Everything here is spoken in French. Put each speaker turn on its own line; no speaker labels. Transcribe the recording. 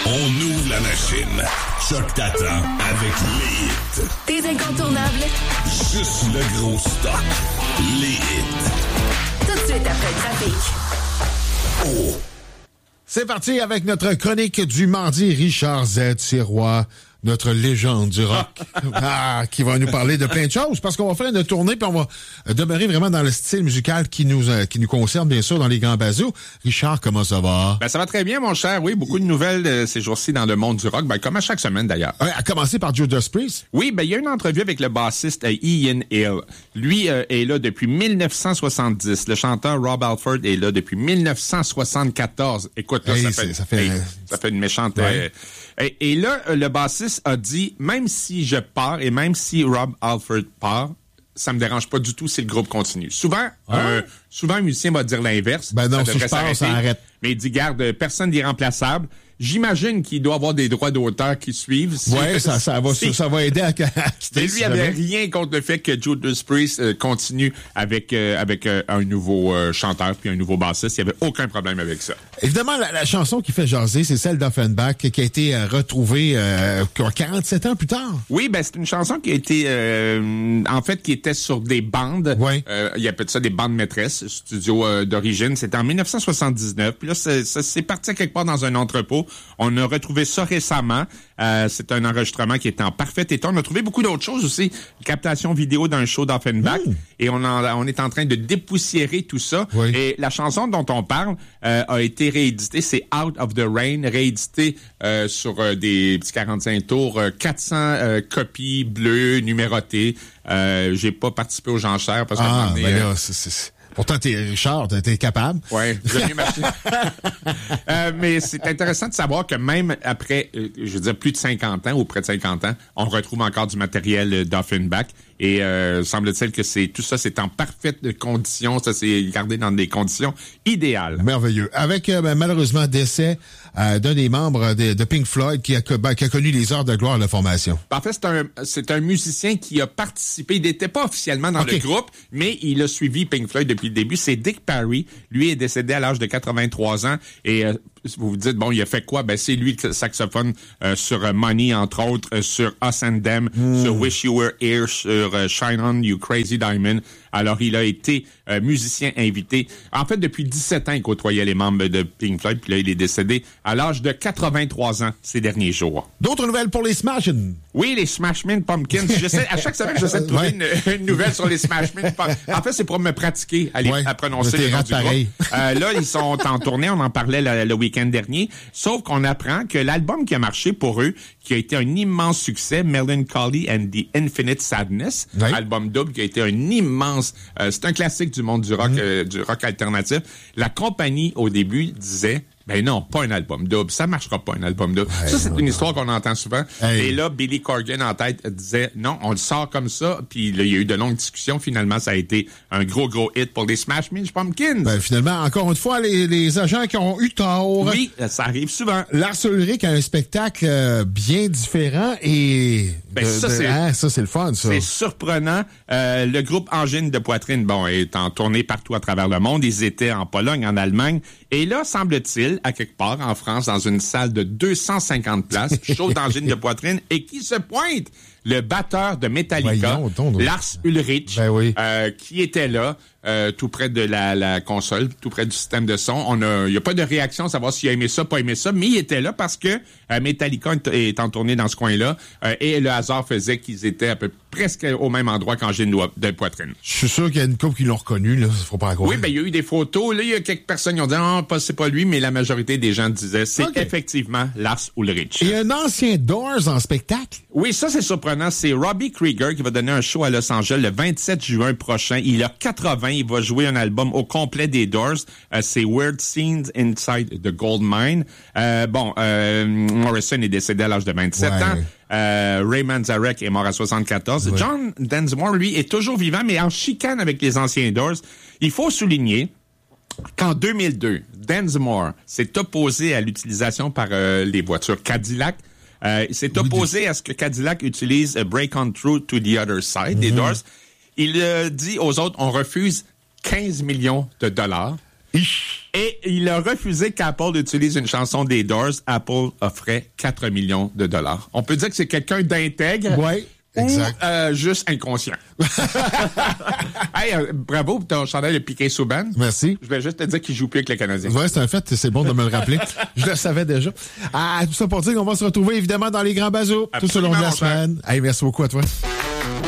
On ouvre la machine. Choc t'attend avec les hits.
Tes incontournables.
Juste le gros stock. Les hits.
Tout de suite après le trafic.
Oh.
C'est parti avec notre chronique du mardi. Richard Z. Sirois, notre légende du rock, qui va nous parler de plein de choses, parce qu'on va faire une tournée, puis on va demeurer vraiment dans le style musical qui nous concerne, bien sûr, dans les grands bazous. Richard, comment ça va?
Ben, ça va très bien, mon cher. Oui, beaucoup de nouvelles ces jours-ci dans le monde du rock, ben, comme à chaque semaine, d'ailleurs.
À commencer par Judas Priest.
Oui, ben, il y a une entrevue avec le bassiste Ian Hill. Lui est là depuis 1970. Le chanteur Rob Halford est là depuis 1974. Écoute, là, ça fait une méchante...
Ouais.
Et là, le bassiste a dit, même si je pars et même si Rob Halford part, ça me dérange pas du tout si le groupe continue. Souvent, un musicien va dire l'inverse.
Ben non, si je pars, ça arrête.
Mais il dit, garde, personne d'irremplaçable. J'imagine qu'il doit avoir des droits d'auteur qui suivent.
Ouais, ça va aider à quitter.
Mais lui avait rien contre le fait que Judas Priest continue avec un nouveau chanteur puis un nouveau bassiste. Il y avait aucun problème avec ça.
Évidemment, la chanson qui fait jaser, c'est celle d'Offenbach qui a été retrouvée 47 ans plus tard.
Oui, ben c'est une chanson qui a été qui était sur des bandes.
Ouais.
Il appelle ça des bandes maîtresses, studio d'origine. C'était en 1979. Puis là, c'est parti quelque part dans un entrepôt. On a retrouvé ça récemment. C'est un enregistrement qui était en parfait état. On a trouvé beaucoup d'autres choses aussi. Une captation vidéo d'un show d'Offenbach. Et on est en train de dépoussiérer tout ça.
Oui.
Et la chanson dont on parle a été rééditée. C'est Out of the Rain, rééditée sur des petits 45 tours. 400 copies bleues, numérotées. J'ai pas participé aux enchères parce que...
ben là, c'est... Pourtant, Richard, t'es capable.
Oui, j'ai bien marché. Mais c'est intéressant de savoir que même après, je veux dire, plus de 50 ans ou près de 50 ans, on retrouve encore du matériel d'Offenbach. Et semble-t-il que tout ça, c'est en parfaite condition. Ça, c'est gardé dans des conditions idéales.
Merveilleux. Avec, malheureusement, décès d'un des membres de Pink Floyd qui a connu les heures de gloire de la formation.
En fait, c'est un musicien qui a participé. Il n'était pas officiellement dans le groupe, mais il a suivi Pink Floyd depuis le début. C'est Dick Parry. Lui est décédé à l'âge de 83 ans. Et vous vous dites, bon, il a fait quoi? Ben, c'est lui le saxophone sur Money, entre autres, sur Us and Them, sur Wish You Were Here, sur Shine On, You Crazy Diamond. Alors, il a été musicien invité. En fait, depuis 17 ans, il côtoyait les membres de Pink Floyd, puis là, il est décédé à l'âge de 83 ans ces derniers jours.
D'autres nouvelles pour les Smashing?
Oui, les Smashing Pumpkins. À chaque semaine, j'essaie de trouver une nouvelle sur les Smashing Pumpkins. En fait, c'est pour me pratiquer à prononcer les noms du groupe. Là, ils sont en tournée. On en parlait le week-end dernier. Sauf qu'on apprend que l'album qui a marché pour eux, qui a été un immense succès, Melancholy and the Infinite Sadness, album double qui a été un immense... c'est un classique du monde du rock alternatif. La compagnie, au début, disait... Ben non, pas un album double. Ça marchera pas, un album double. Ça, c'est une histoire qu'on entend souvent. Et là, Billy Corgan, en tête, disait, non, on le sort comme ça. Puis là, il y a eu de longues discussions. Finalement, ça a été un gros hit pour les Smashing Pumpkins.
Ben, finalement, encore une fois, les agents qui ont eu tort.
Oui, ça arrive souvent.
Lars Ulrich a un spectacle bien différent et...
ça,
c'est le fun, ça.
C'est surprenant. Le groupe Angine de Poitrine, est en tournée partout à travers le monde. Ils étaient en Pologne, en Allemagne. Et là, semble-t-il, à quelque part en France, dans une salle de 250 places, show d'Angine de Poitrine, et qui se pointe? Le batteur de Metallica, Lars Ulrich, qui était là, tout près de la console, tout près du système de son. Il n'y a pas de réaction à savoir s'il a aimé ça, pas aimé ça, mais il était là parce que Metallica est en tournée dans ce coin-là, et le hasard faisait qu'ils étaient presque au même endroit qu'Angine de Poitrine.
Je suis sûr qu'il y a une couple qui l'ont reconnu, là. Faut pas croire.
Oui, il y a eu des photos. Là, il y a quelques personnes qui ont dit, c'est pas lui, mais la majorité des gens disaient, c'est effectivement Lars Ulrich.
Et un ancien Doors en spectacle?
Oui, ça, c'est surprenant. C'est Robbie Krieger qui va donner un show à Los Angeles le 27 juin prochain. Il a 80. Il va jouer un album au complet des Doors. C'est Weird Scenes Inside the Gold Mine. Morrison est décédé à l'âge de 27 ans. Ray Manzarek est mort à 74. John Densmore, lui, est toujours vivant, mais en chicane avec les anciens Doors. Il faut souligner qu'en 2002, Densmore s'est opposé à l'utilisation par les voitures Cadillac. Il s'est opposé à ce que Cadillac utilise Break On Through to the Other Side des Doors. Il dit aux autres, on refuse 15 millions de dollars Et il a refusé qu'Apple utilise une chanson des Doors. Apple offrait 4 millions de dollars. On peut dire que c'est quelqu'un d'intègre.
Ouais. Exact.
Ou juste inconscient. Hey, bravo pour ton chandail de Piquet Souban.
Merci.
Je vais juste te dire qu'il joue plus avec les Canadiens.
Ouais, c'est un fait, c'est bon de me le rappeler. Je le savais déjà. Tout ça pour dire qu'on va se retrouver évidemment dans les grands bazos tout au long de la semaine. Hey, merci beaucoup à toi.